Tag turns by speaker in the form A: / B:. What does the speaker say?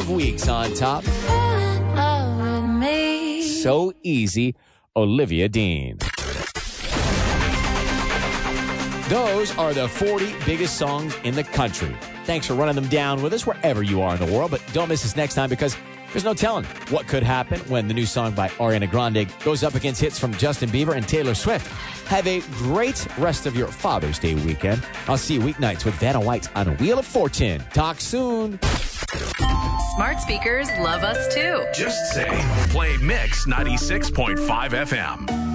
A: 5 weeks on top. So easy, Olivia Dean. Those are the 40 biggest songs in the country. Thanks for running them down with us wherever you are in the world, but don't miss us next time because there's no telling what could happen when the new song by Ariana Grande goes up against hits from Justin Bieber and Taylor Swift. Have a great rest of your Father's Day weekend. I'll see you weeknights with Vanna White on Wheel of Fortune. Talk soon.
B: Smart speakers love us too.
C: Just say, play Mix 96.5 FM.